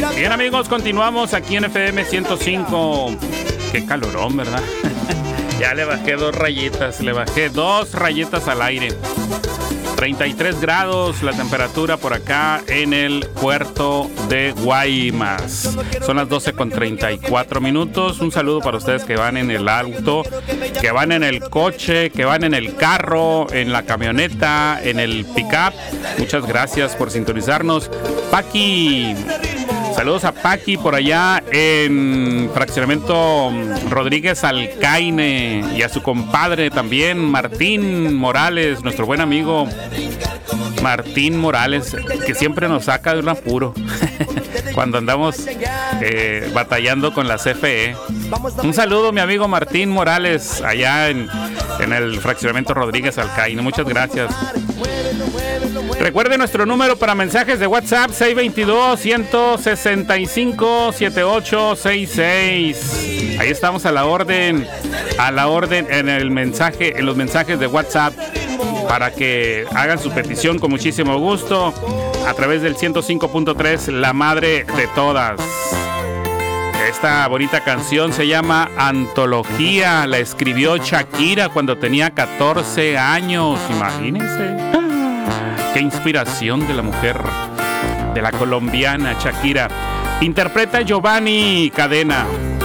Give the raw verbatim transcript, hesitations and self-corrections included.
Bien, amigos, continuamos aquí en F M ciento cinco. Qué calorón, ¿verdad? Ya le bajé dos rayitas, le bajé dos rayitas al aire. treinta y tres grados la temperatura por acá en el puerto de Guaymas. Son las doce con treinta y cuatro minutos. Un saludo para ustedes que van en el auto, que van en el coche, que van en el carro, en la camioneta, en el pick-up. Muchas gracias por sintonizarnos. Paqui. Saludos a Paqui por allá en Fraccionamiento Rodríguez Alcaine y a su compadre también, Martín Morales, nuestro buen amigo Martín Morales, que siempre nos saca de un apuro cuando andamos eh, batallando con la C F E. Un saludo, mi amigo Martín Morales, allá en, en el Fraccionamiento Rodríguez Alcaine. Muchas gracias. Recuerde nuestro número para mensajes de WhatsApp, seis dos dos, uno seis cinco, siete ocho seis seis. Ahí estamos a la orden, a la orden en el mensaje, en los mensajes de WhatsApp, para que hagan su petición con muchísimo gusto a través del ciento cinco punto tres, la madre de todas. Esta bonita canción se llama Antología, la escribió Shakira cuando tenía catorce años, imagínense. Qué inspiración de la mujer, de la colombiana Shakira. Interpreta Giovanni Cadena.